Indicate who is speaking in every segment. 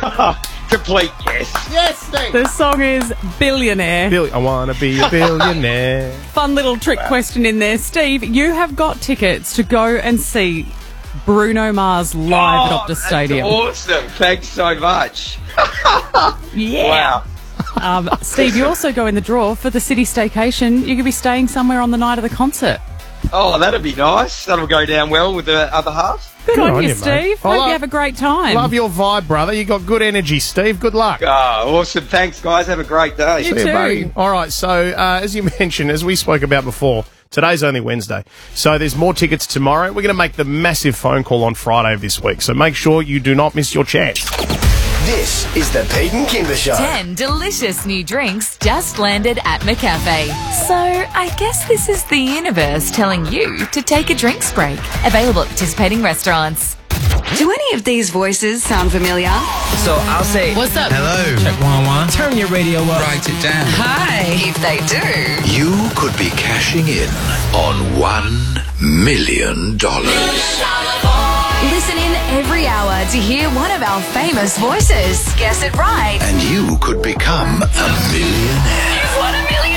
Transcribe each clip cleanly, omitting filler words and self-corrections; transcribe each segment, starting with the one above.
Speaker 1: Complete guess.
Speaker 2: Yes, Steve.
Speaker 3: The song is Billionaire.
Speaker 2: I want to be a billionaire.
Speaker 3: Fun little trick question in there. Steve, you have got tickets to go and see Bruno Mars live at Optus Stadium.
Speaker 1: Awesome. Thanks so much.
Speaker 3: Yeah.
Speaker 1: Wow.
Speaker 3: Steve, you also go in the draw for the City Staycation. You could be staying somewhere on the night of the concert.
Speaker 1: Oh, that'd be nice. That'll go down well with the other half.
Speaker 3: Good on you,
Speaker 2: mate.
Speaker 3: Steve. Hope you have a great time.
Speaker 2: Love your vibe, brother. You got good energy, Steve. Good luck.
Speaker 1: Oh, awesome. Thanks, guys. Have a great day.
Speaker 3: You
Speaker 2: See you,
Speaker 3: too.
Speaker 2: buddy. All right, so as you mentioned, as we spoke about before, today's only Wednesday. So there's more tickets tomorrow. We're going to make the massive phone call on Friday of this week. So make sure you do not miss your chance.
Speaker 4: This is the Pete and Kimber Show.
Speaker 5: 10 delicious new drinks just landed at McCafe. So I guess this is the universe telling you to take a drinks break. Available at participating restaurants.
Speaker 6: Do any of these voices sound familiar?
Speaker 7: So I'll say,
Speaker 8: what's up?
Speaker 7: Hello.
Speaker 8: Check 1-1.
Speaker 7: Turn your radio up.
Speaker 8: Write it down.
Speaker 6: Hi. If they do.
Speaker 4: You could be cashing in on $1 million.
Speaker 5: Listen in every hour to hear one of our famous voices. Guess it right.
Speaker 4: And you could become a millionaire.
Speaker 5: You've won $1 million.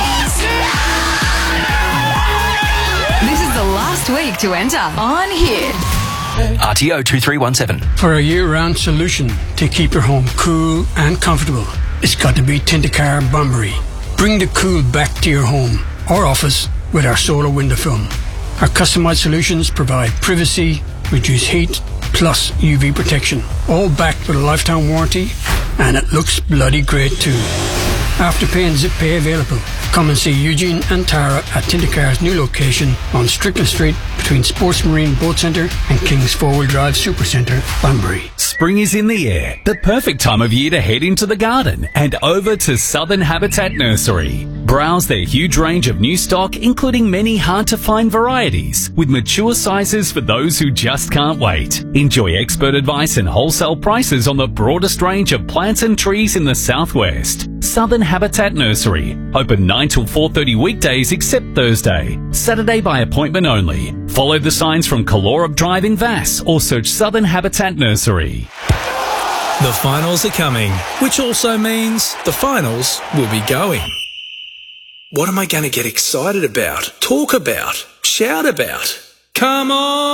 Speaker 6: This is the last week to enter.
Speaker 5: On here.
Speaker 7: RTO 2317.
Speaker 9: For a year-round solution to keep your home cool and comfortable, it's got to be Tintacar Bunbury. Bring the cool back to your home or office with our solar window film. Our customized solutions provide privacy, reduce heat, plus UV protection, all backed with a lifetime warranty, and it looks bloody great too. Afterpay and ZipPay available. Come and see Eugene and Tara at Tintacar's new location on Strickland Street between Sports Marine Boat Centre and King's Four-Wheel Drive Supercentre, Bunbury.
Speaker 10: Spring is in the air, the perfect time of year to head into the garden and over to Southern Habitat Nursery. Browse their huge range of new stock, including many hard-to-find varieties, with mature sizes for those who just can't wait. Enjoy expert advice and wholesale prices on the broadest range of plants and trees in the southwest. Southern Habitat Nursery, open 9 till 4:30 weekdays except Thursday. Saturday by appointment only. Follow the signs from Kalorup Drive in Vass or search Southern Habitat Nursery.
Speaker 11: The finals are coming, which also means the finals will be going. What am I going to get excited about, talk about, shout about? Come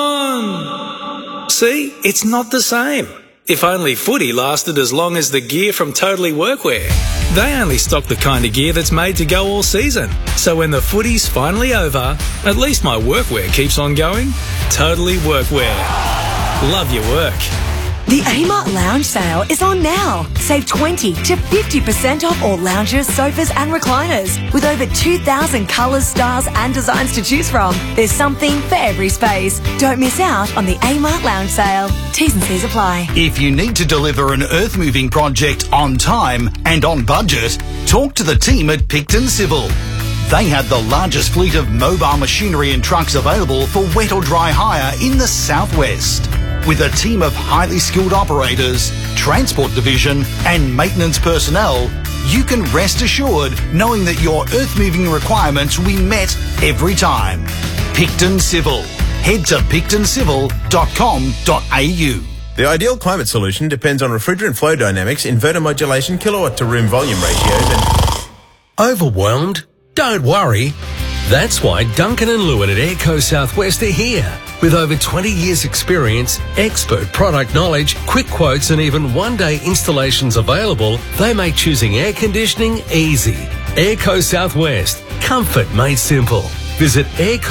Speaker 11: on! See, it's not the same. If only footy lasted as long as the gear from Totally Workwear. They only stock the kind of gear that's made to go all season. So when the footy's finally over, at least my workwear keeps on going. Totally Workwear. Love your work.
Speaker 5: The Amart Lounge sale is on now. Save 20 to 50% off all lounges, sofas and recliners. With over 2,000 colours, styles and designs to choose from, there's something for every space. Don't miss out on the Amart Lounge sale. T's and C's apply.
Speaker 12: If you need to deliver an earth-moving project on time and on budget, talk to the team at Picton Civil. They have the largest fleet of mobile machinery and trucks available for wet or dry hire in the southwest. With a team of highly skilled operators, transport division and maintenance personnel, you can rest assured knowing that your earth-moving requirements will be met every time. Picton Civil. Head to pictoncivil.com.au.
Speaker 13: The ideal climate solution depends on refrigerant flow dynamics, inverter modulation, kilowatt to room volume ratios and...
Speaker 14: Overwhelmed? Don't worry. That's why Duncan and Lewin at Airco Southwest are here. With over 20 years experience, expert product knowledge, quick quotes and even one-day installations available, they make choosing air conditioning easy. Airco Southwest. Comfort made simple. Visit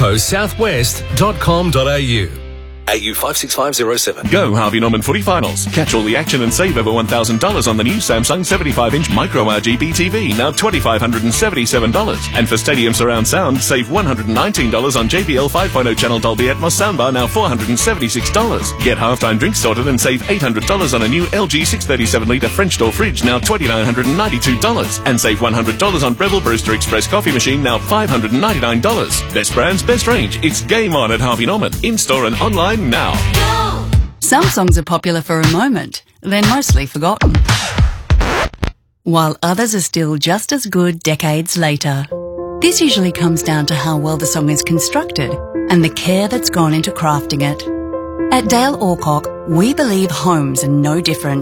Speaker 14: aircosouthwest.com.au.
Speaker 15: AU 56507.
Speaker 16: Go Harvey Norman Footy Finals. Catch all the action and save over $1,000 on the new Samsung 75-inch Micro RGB TV, now $2,577. And for Stadium Surround Sound, save $119 on JBL 5.0 channel Dolby Atmos soundbar, now $476. Get halftime drinks sorted and save $800 on a new LG 637-litre French door fridge, now $2,992. And save $100 on Breville Brewster Express coffee machine, now $599. Best brands, best range. It's game on at Harvey Norman. In-store and online now.
Speaker 6: Some songs are popular for a moment, then mostly forgotten. While others are still just as good decades later. This usually comes down to how well the song is constructed and the care that's gone into crafting it. At Dale Orcock, we believe homes are no different.